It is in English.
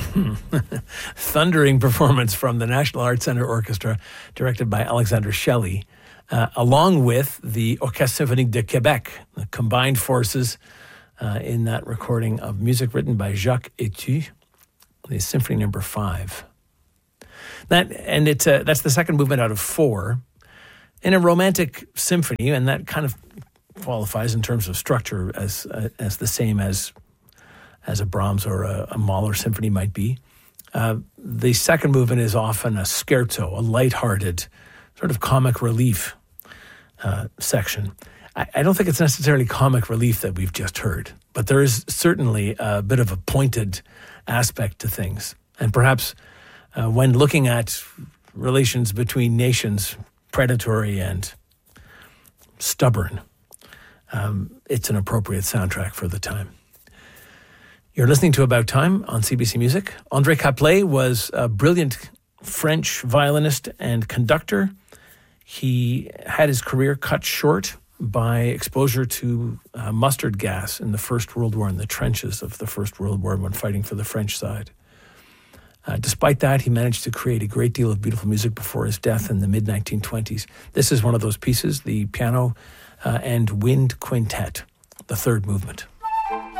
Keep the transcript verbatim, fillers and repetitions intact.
Thundering performance from the National Arts Centre Orchestra, directed by Alexander Shelley, uh, along with the Orchestre Symphonique de Québec, the combined forces uh, in that recording of music written by Jacques Etu, the Symphony Number Five. That and it's a, that's the second movement out of four in a romantic symphony, and that kind of qualifies in terms of structure as uh, as the same as as a Brahms or a, a Mahler symphony might be. Uh, the second movement is often a scherzo, a lighthearted, sort of comic relief uh, section. I, I don't think it's necessarily comic relief that we've just heard, but there is certainly a bit of a pointed aspect to things. And perhaps uh, when looking at relations between nations, predatory and stubborn, um, it's an appropriate soundtrack for the time. You're listening to About Time on C B C Music. André Caplet was a brilliant French violinist and conductor. He had his career cut short by exposure to uh, mustard gas in the First World War, in the trenches of the First World War when fighting for the French side. Uh, despite that, he managed to create a great deal of beautiful music before his death in the mid nineteen twenties. This is one of those pieces, the piano uh, and wind quintet, the third movement.